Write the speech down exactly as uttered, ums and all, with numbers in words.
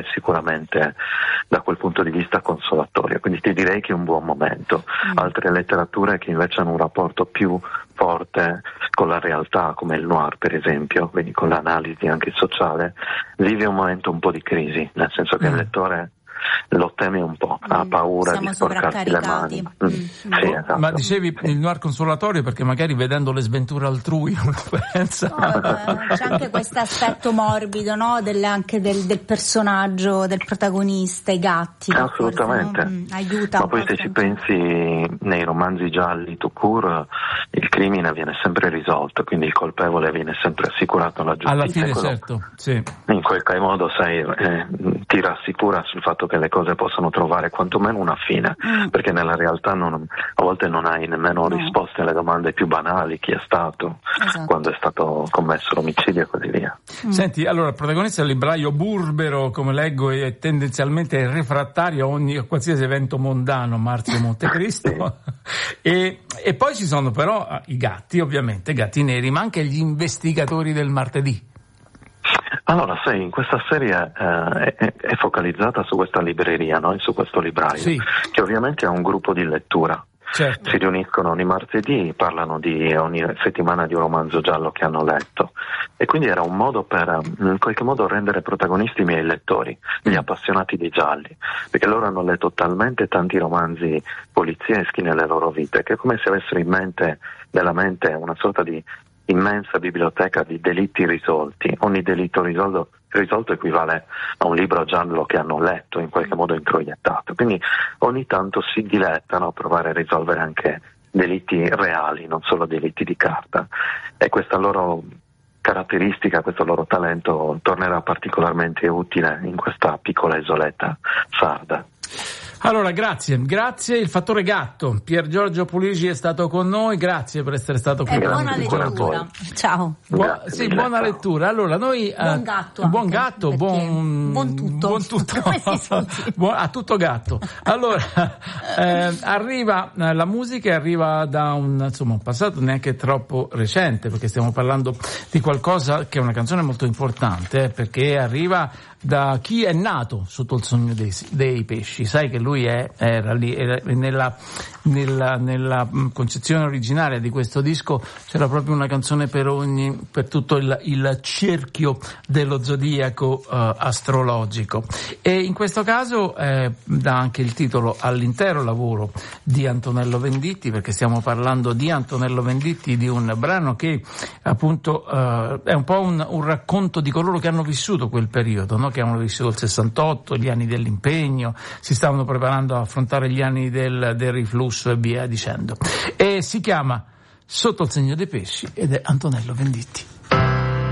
è sicuramente da quel punto di vista consolatoria, quindi ti direi che è un buon momento. Mm. Altre letterature che invece hanno un rapporto più forte con la realtà, come il noir per esempio, quindi con l'analisi anche sociale, vive un momento un po' di crisi, nel senso che mm. il lettore lo teme un po', mm. ha paura Siamo di sporcarsi le mani. Mm. Mm. Sì, esatto. Ma dicevi il noir consolatorio perché magari vedendo le sventure altrui uno pensa. No, c'è anche questo aspetto morbido, no? Del, anche del, del personaggio, del protagonista, i gatti. Assolutamente. Forse, no? mm, aiuta. Ma poi se ci pensi nei romanzi gialli tout court, il crimine viene sempre risolto, quindi il colpevole viene sempre assicurato alla giustizia. Alla fine, quello, certo, sì. In qualche modo, sai, eh, ti rassicura sul fatto che le cose possono trovare quantomeno una fine, mm. perché nella realtà non, a volte non hai nemmeno no. risposte alle domande più banali, chi è stato, esatto. quando è stato commesso l'omicidio e così via. Mm. Senti, allora il protagonista è il libraio burbero, come leggo, è tendenzialmente refrattario a ogni a qualsiasi evento mondano, Marzio Montecristo. sì. e, e poi ci sono però i gatti, ovviamente, gatti neri, ma anche gli investigatori del martedì. Allora, sai, in questa serie eh, è, è focalizzata su questa libreria, no? Su questo libraio, sì. che ovviamente ha un gruppo di lettura. Certo. Si riuniscono ogni martedì, parlano di ogni settimana di un romanzo giallo che hanno letto. E quindi era un modo per, in qualche modo, rendere protagonisti i miei lettori, gli appassionati di gialli, perché loro hanno letto talmente tanti romanzi polizieschi nelle loro vite, che è come se avessero in mente, nella mente, una sorta di immensa biblioteca di delitti risolti. Ogni delitto risolto, risolto equivale a un libro giallo che hanno letto, in qualche modo introiettato. Quindi ogni tanto si dilettano a provare a risolvere anche delitti reali, non solo delitti di carta. E questa loro caratteristica, questo loro talento tornerà particolarmente utile in questa piccola isoletta sarda. Allora, grazie, grazie. Il fattore gatto, Pier Giorgio Puligi è stato con noi, grazie per essere stato qui. E buona lettura. Ciao. Bu- sì, buona lettura. Allora, noi buon gatto, anche, buon gatto, buon buon tutto, buon tutto. buon, a tutto gatto. Allora, eh, arriva la musica, arriva da un insomma un passato neanche troppo recente, perché stiamo parlando di qualcosa che è una canzone molto importante, eh, perché arriva da chi è nato sotto il sogno dei, dei pesci. Sai che lui è, era lì, era nella, nella, nella concezione originaria di questo disco c'era proprio una canzone per ogni, per tutto il, il cerchio dello zodiaco uh, astrologico. E in questo caso eh, dà anche il titolo all'intero lavoro di Antonello Venditti, perché stiamo parlando di Antonello Venditti, di un brano che appunto uh, è un po' un, un racconto di coloro che hanno vissuto quel periodo, no? Che hanno vissuto il sessantotto, gli anni dell'impegno, si stavano preparando a affrontare gli anni del, del riflusso e via dicendo. E si chiama Sotto il segno dei pesci ed è Antonello Venditti.